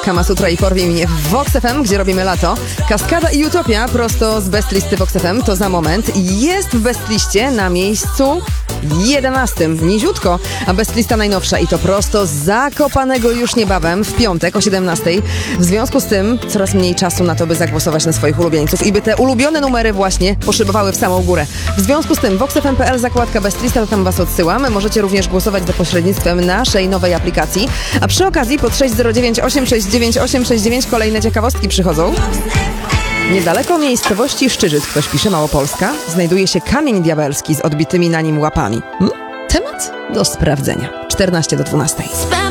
Kama Sutra i Porwij mnie w Vox FM, gdzie robimy lato. Kaskada i Utopia prosto z Best Listy Vox FM, to za moment. Jest w Best Liście na miejscu 11. Niziutko, a Best Lista najnowsza i to prosto z Zakopanego już niebawem, w piątek o 17. W związku z tym coraz mniej czasu na to, by zagłosować na swoich ulubieńców i by te ulubione numery właśnie poszybowały w samą górę. W związku z tym voxfm.pl, zakładka Best Lista, to tam was odsyłam. Możecie również głosować za pośrednictwem naszej nowej aplikacji. A przy okazji pod 609 869 869 kolejne ciekawostki przychodzą. Niedaleko miejscowości Szczyżyc, ktoś pisze, Małopolska, znajduje się kamień diabelski z odbitymi na nim łapami. Temat do sprawdzenia. 14 do 12.